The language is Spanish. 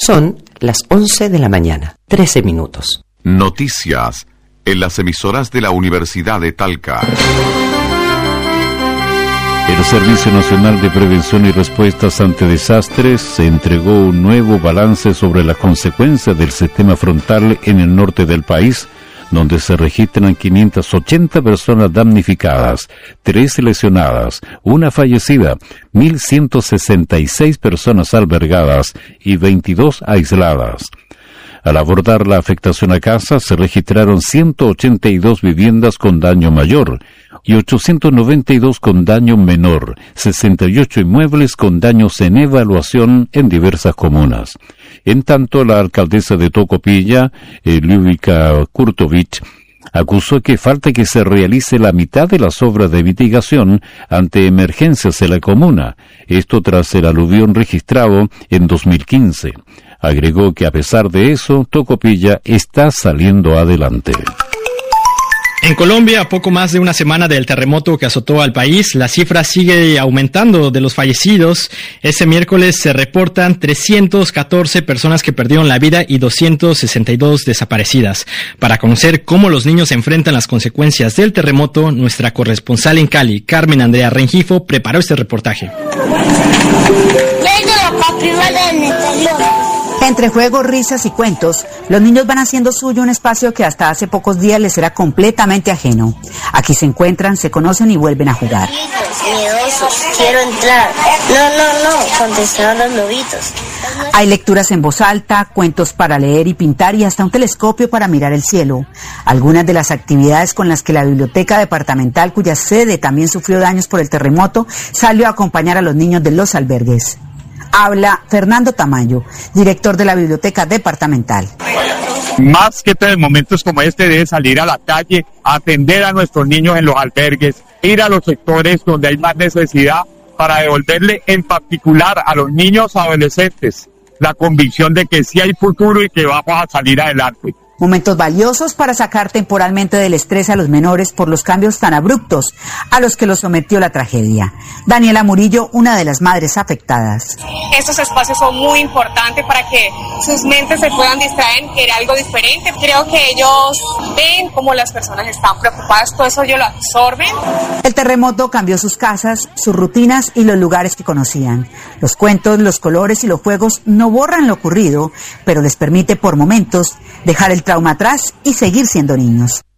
Son las 11 de la mañana, 13 minutos. Noticias en las emisoras de la Universidad de Talca. El Servicio Nacional de Prevención y Respuestas ante Desastres se entregó un nuevo balance sobre las consecuencias del sistema frontal en el norte del país, donde se registran 580 personas damnificadas, 3 lesionadas, 1 fallecida, 1.166 personas albergadas y 22 aisladas. Al abordar la afectación a casas, se registraron 182 viviendas con daño mayor y 892 con daño menor, 68 inmuebles con daños en evaluación en diversas comunas. En tanto, la alcaldesa de Tocopilla, Ljubika Kurtovic, acusó que falta que se realice la mitad de las obras de mitigación ante emergencias en la comuna, esto tras el aluvión registrado en 2015. Agregó que a pesar de eso, Tocopilla está saliendo adelante. En Colombia, a poco más de una semana del terremoto que azotó al país, la cifra sigue aumentando de los fallecidos. Este miércoles se reportan 314 personas que perdieron la vida y 262 desaparecidas. Para conocer cómo los niños enfrentan las consecuencias del terremoto, nuestra corresponsal en Cali, Carmen Andrea Rengifo, preparó este reportaje. Entre juegos, risas y cuentos, los niños van haciendo suyo un espacio que hasta hace pocos días les era completamente ajeno. Aquí se encuentran, se conocen y vuelven a jugar. Miedosos, quiero entrar. No, contestaron los lobitos. Hay lecturas en voz alta, cuentos para leer y pintar y hasta un telescopio para mirar el cielo. Algunas de las actividades con las que la Biblioteca Departamental, cuya sede también sufrió daños por el terremoto, salió a acompañar a los niños de los albergues. Habla Fernando Tamayo, director de la Biblioteca Departamental. Más que todo en momentos como este debe salir a la calle, a atender a nuestros niños en los albergues, ir a los sectores donde hay más necesidad para devolverle en particular a los niños adolescentes la convicción de que sí hay futuro y que vamos a salir adelante. Momentos valiosos para sacar temporalmente del estrés a los menores por los cambios tan abruptos a los que los sometió la tragedia. Daniela Murillo, una de las madres afectadas. Estos espacios son muy importantes para que sus mentes se puedan distraer en algo diferente. Creo que ellos ven cómo las personas están preocupadas, todo eso ellos lo absorben. El terremoto cambió sus casas, sus rutinas y los lugares que conocían. Los cuentos, los colores y los juegos no borran lo ocurrido, pero les permite por momentos dejar el trauma atrás y seguir siendo niños.